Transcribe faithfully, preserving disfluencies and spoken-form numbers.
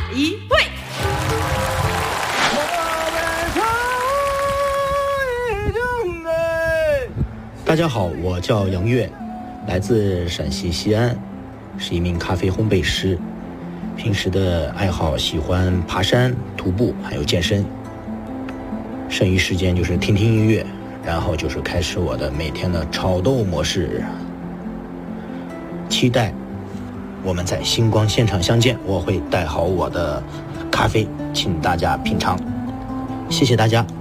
一会。 大家好，我叫杨越，来自陕西西安，是一名咖啡烘焙师。平时的爱好喜欢爬山、徒步，还有健身。剩余时间就是听听音乐，然后就是开始我的每天的炒豆模式。期待我们在星光现场相见，我会带好我的咖啡，请大家品尝。谢谢大家。